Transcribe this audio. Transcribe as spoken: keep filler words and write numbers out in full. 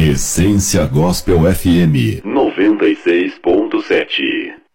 Essência Gospel F M noventa e seis ponto sete.